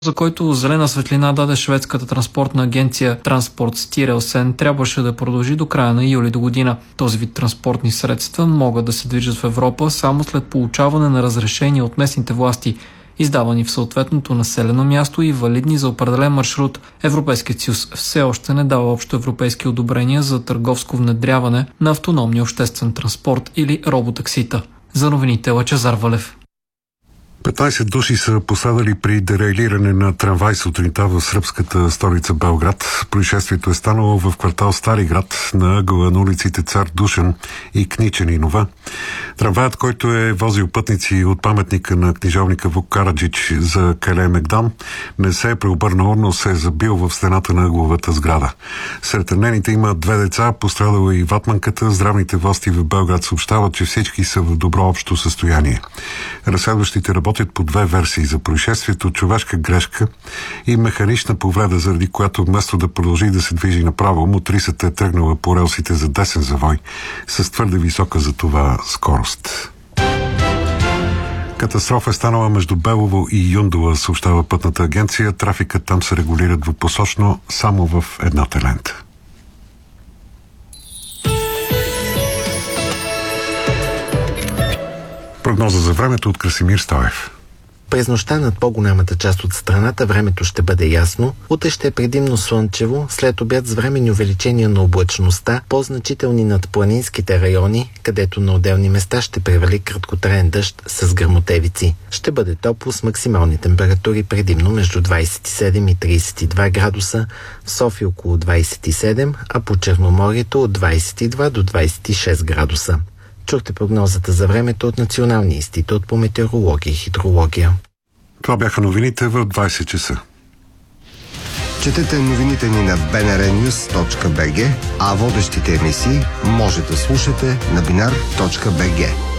за който зелена светлина даде шведската транспортна агенция Транспорт Стирелсен, трябваше да продължи до края на юли до година. Този вид транспортни средства могат да се движат в Европа само след получаване на разрешение от местните власти, издавани в съответното населено място и валидни за определен маршрут. Европейският съюз все още не дава общо европейски одобрения за търговско внедряване на автономния обществен транспорт или роботаксита. За новините Лъчезар Валев. 15 души са пострадали при дерейлиране на трамвай сутринта в сръбската столица Белград. Происшествието е станало в квартал Стари град на ъгъла на улиците Цар Душан и Кничанинова. Трамваят, който е возил пътници от паметника на книжовника Вук Караджич за Кале-Мегдан, не се е преобърнал, но се е забил в стената на ъгловата сграда. Сред ранените има 2 деца, пострадала и ватманката. Здравните власти в Белград съобщават, че всички са в добро общо състояние. Разследващите работят по 2 версии за происшествието: човешка грешка и механична повреда, заради която вместо да продължи да се движи направо, мотрисата е тръгнала по релсите за десен завой с твърде висока за това скорост. Катастрофа е станала между Белово и Юндола, съобщава пътната агенция. Трафикът там се регулира двупосочно само в едната лента. Прогноза за времето от Красимир Стоев. През нощта над по-голямата част от страната времето ще бъде ясно. Утре ще е предимно слънчево, след обяд с временни увеличения на облачността, по-значителни над планинските райони, където на отделни места ще превали краткотраен дъжд с гръмотевици. Ще бъде топло с максимални температури предимно между 27 и 32 градуса, в София около 27, а по Черноморието от 22 до 26 градуса. Чухте прогнозата за времето от Националния институт по метеорология и хидрология. Това бяха новините в 20 часа. Четете новините ни на bnrnews.bg, а водещите емисии може да слушате на binar.bg.